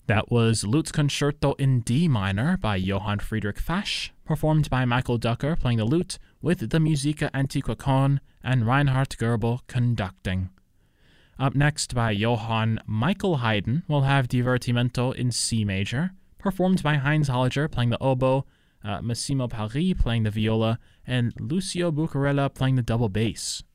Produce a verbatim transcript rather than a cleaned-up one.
That was Lutz Concerto in D minor by Johann Friedrich Fasch, performed by Michael Ducker playing the lute with the Musica Antiqua Con and Reinhard Goebel conducting. Up next by Johann Michael Haydn, we'll have Divertimento in C major, performed by Heinz Holliger playing the oboe, uh, Massimo Palri playing the viola, and Lucio Bucarella playing the double bass.